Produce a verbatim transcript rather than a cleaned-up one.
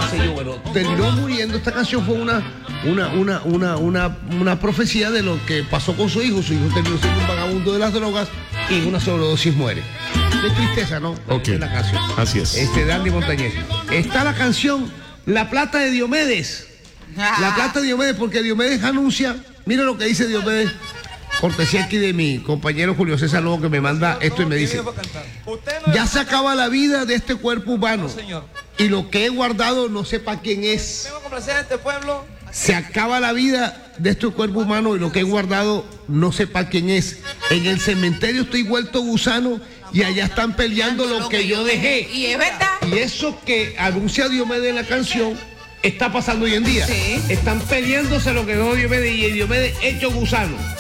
sé yo, bueno, terminó muriendo. Esta canción fue una, una, una, una, una, una profecía de lo que pasó con su hijo. Su hijo terminó siendo un vagabundo de las drogas y en una sobredosis muere. De tristeza, ¿no? Ok, es la canción. Así es. Este, de Andy Montañez. Está la canción La Plata de Diomedes. La Plata de Diomedes, porque Diomedes anuncia, mira lo que dice Diomedes, cortesía aquí de mi compañero Julio César Lobo, que me manda esto y me dice: ya se acaba la vida de este cuerpo humano y lo que he guardado no sé para quién es. Se acaba la vida de este cuerpo humano y lo que he guardado no sé para quién es. En el cementerio estoy vuelto gusano y allá están peleando lo que yo dejé. Y es verdad. Y eso que anuncia Diomedes en la canción está pasando hoy en día. Sí. Están peleándose lo que dejó Diomedes y Diomedes hecho gusano.